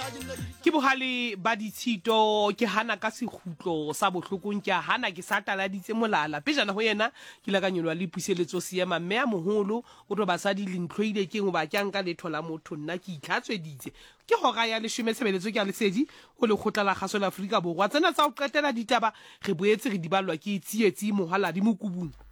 ke bohale ba ditshito ke hana ka segutlo sa bohlokong ke hana ke sa taladitse molala pejana ho yena ke la ka nyolwa le puseletso seema mme a moholo o tlo basadi lentloile ke ngo ba ke nka letho la motho nna ke itlhatsweditse ke hora ya leshome tshebeletso ke a lesedi o le khotla la kgaso la Afrika borwa tsena tsa o qetela ditaba re boetse re dibalwa ke tsietsi mohala di mokubung.